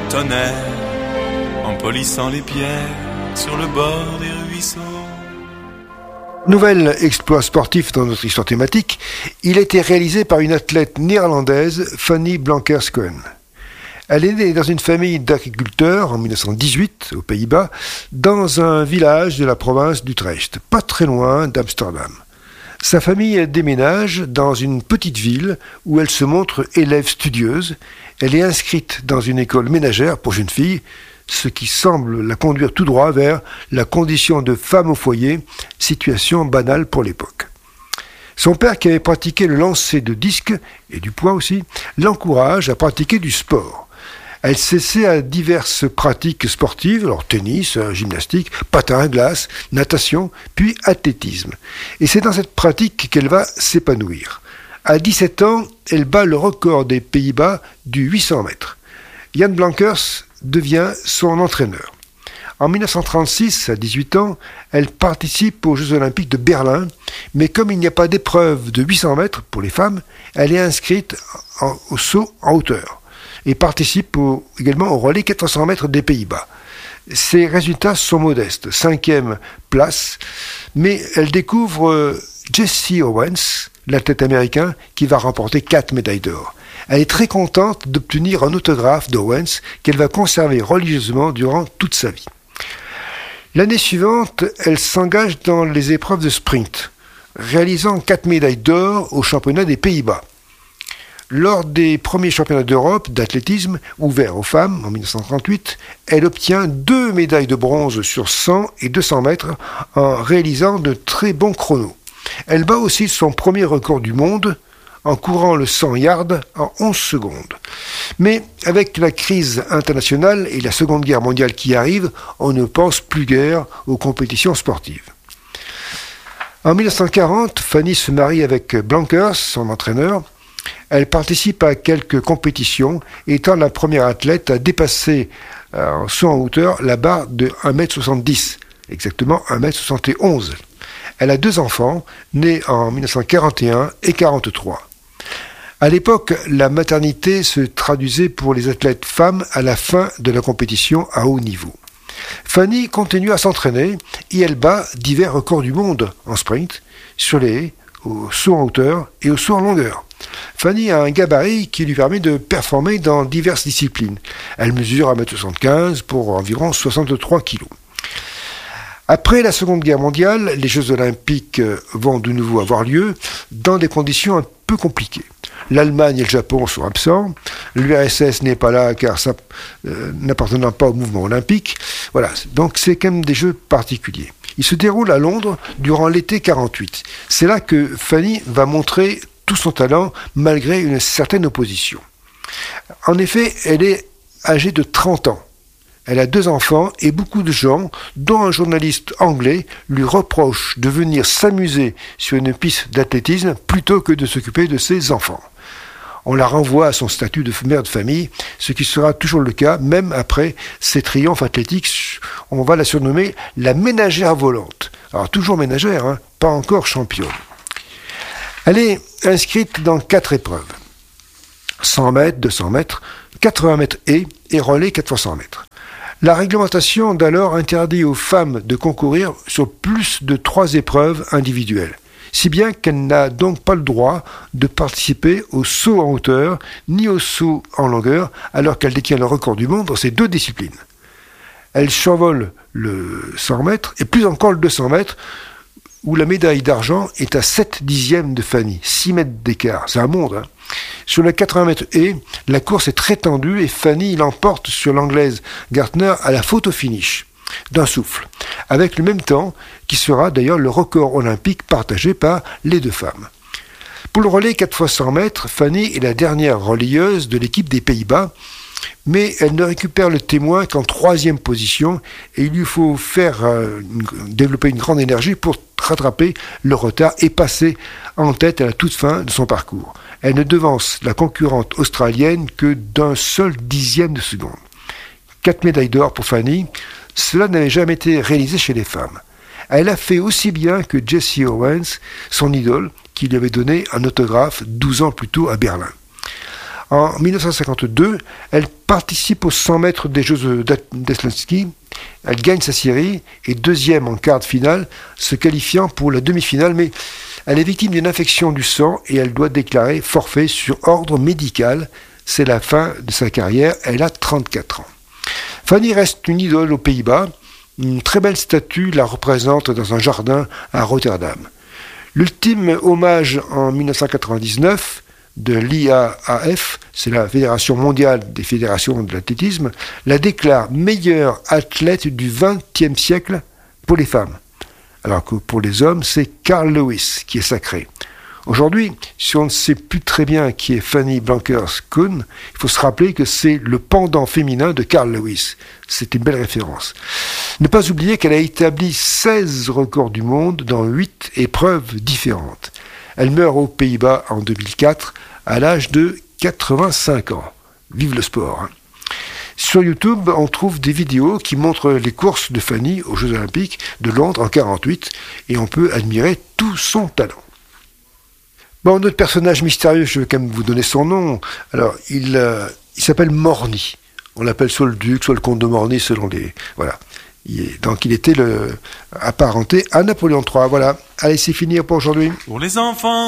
tonnerre en polissant les pierres sur le bord des ruisseaux. Nouvel exploit sportif dans notre histoire thématique, il a été réalisé par une athlète néerlandaise, Fanny Blankers-Koen. Elle est née dans une famille d'agriculteurs en 1918, aux Pays-Bas, dans un village de la province d'Utrecht, pas très loin d'Amsterdam. Sa famille déménage dans une petite ville où elle se montre élève studieuse. Elle est inscrite dans une école ménagère pour jeunes filles, ce qui semble la conduire tout droit vers la condition de femme au foyer, situation banale pour l'époque. Son père, qui avait pratiqué le lancer de disques, et du poids aussi, l'encourage à pratiquer du sport. Elle s'essaie à diverses pratiques sportives, alors tennis, gymnastique, patin à glace, natation, puis athlétisme. Et c'est dans cette pratique qu'elle va s'épanouir. À 17 ans, elle bat le record des Pays-Bas du 800 mètres. Jan Blankers devient son entraîneur. En 1936, à 18 ans, elle participe aux Jeux Olympiques de Berlin, mais comme il n'y a pas d'épreuve de 800 mètres pour les femmes, elle est inscrite au saut en hauteur et participe également au relais 400 mètres des Pays-Bas. Ses résultats sont modestes, 5e place, mais elle découvre Jesse Owens, l'athlète américain, qui va remporter 4 médailles d'or. Elle est très contente d'obtenir un autographe d'Owens qu'elle va conserver religieusement durant toute sa vie. L'année suivante, elle s'engage dans les épreuves de sprint, réalisant 4 médailles d'or aux championnats des Pays-Bas. Lors des premiers championnats d'Europe d'athlétisme ouverts aux femmes en 1938, elle obtient 2 médailles de bronze sur 100 et 200 mètres en réalisant de très bons chronos. Elle bat aussi son premier record du monde en courant le 100 yards en 11 secondes. Mais avec la crise internationale et la Seconde Guerre mondiale qui arrive, on ne pense plus guère aux compétitions sportives. En 1940, Fanny se marie avec Blankers, son entraîneur. Elle participe à quelques compétitions, étant la première athlète à dépasser en saut en hauteur la barre de 1m70, exactement 1m71. Elle a 2 enfants, nés en 1941 et 1943. À l'époque, la maternité se traduisait pour les athlètes femmes à la fin de la compétition à haut niveau. Fanny continue à s'entraîner et elle bat divers records du monde en sprint, sur les haies, au saut en hauteur et au saut en longueur. Fanny a un gabarit qui lui permet de performer dans diverses disciplines. Elle mesure 1m75 pour environ 63 kg. Après la Seconde Guerre mondiale, les Jeux Olympiques vont de nouveau avoir lieu dans des conditions un peu compliquées. L'Allemagne et le Japon sont absents, l'URSS n'est pas là car ça n'appartenant pas au mouvement olympique. Voilà, donc c'est quand même des jeux particuliers. Ils se déroulent à Londres durant l'été 48. C'est là que Fanny va montrer tout son talent malgré une certaine opposition. En effet, elle est âgée de 30 ans. Elle a 2 enfants et beaucoup de gens, dont un journaliste anglais, lui reprochent de venir s'amuser sur une piste d'athlétisme plutôt que de s'occuper de ses enfants. On la renvoie à son statut de mère de famille, ce qui sera toujours le cas, même après ses triomphes athlétiques. On va la surnommer la ménagère volante. Alors toujours ménagère, pas encore championne. Elle est inscrite dans 4 épreuves. 100 mètres, 200 mètres, 80 mètres et relais 400 mètres. La réglementation d'alors interdit aux femmes de concourir sur plus de 3 épreuves individuelles, si bien qu'elle n'a donc pas le droit de participer au saut en hauteur ni au saut en longueur, alors qu'elle détient le record du monde dans ces 2 disciplines. Elle survole le 100 mètres et plus encore le 200 mètres, où la médaille d'argent est à 7 dixièmes de Fanny, 6 mètres d'écart, c'est un monde. Sur le 80 mètres haies, la course est très tendue et Fanny l'emporte sur l'anglaise Gartner à la photo finish, d'un souffle, avec le même temps qui sera d'ailleurs le record olympique partagé par les 2 femmes. Pour le relais 4 x 100 mètres, Fanny est la dernière relayeuse de l'équipe des Pays-Bas, mais elle ne récupère le témoin qu'en 3e position et il lui faut développer une grande énergie pour rattraper le retard et passer en tête à la toute fin de son parcours. Elle ne devance la concurrente australienne que d'un seul dixième de seconde. 4 médailles d'or pour Fanny, cela n'avait jamais été réalisé chez les femmes. Elle a fait aussi bien que Jesse Owens, son idole, qui lui avait donné un autographe 12 ans plus tôt à Berlin. En 1952, elle participe aux 100 mètres des Jeux d'Helsinki. Elle gagne sa série et deuxième en quart de finale, se qualifiant pour la demi-finale, mais elle est victime d'une infection du sang et elle doit déclarer forfait sur ordre médical. C'est la fin de sa carrière, elle a 34 ans. Fanny reste une idole aux Pays-Bas. Une très belle statue la représente dans un jardin à Rotterdam. L'ultime hommage en 1999 de l'IAAF, c'est la Fédération mondiale des fédérations de l'athlétisme, la déclare meilleure athlète du XXe siècle pour les femmes. Alors que pour les hommes, c'est Carl Lewis qui est sacré. Aujourd'hui, si on ne sait plus très bien qui est Fanny Blankers-Koen, il faut se rappeler que c'est le pendant féminin de Carl Lewis. C'est une belle référence. Ne pas oublier qu'elle a établi 16 records du monde dans 8 épreuves différentes. Elle meurt aux Pays-Bas en 2004 à l'âge de 85 ans. Vive le sport, hein. Sur YouTube, on trouve des vidéos qui montrent les courses de Fanny aux Jeux Olympiques de Londres en 1948 et on peut admirer tout son talent. Bon, notre personnage mystérieux, je vais quand même vous donner son nom. Alors, il s'appelle Morny. On l'appelle soit le duc, soit le comte de Morny, selon les... Voilà. Donc, il était apparenté à Napoléon III. Voilà. Allez, c'est fini pour aujourd'hui. Pour les enfants.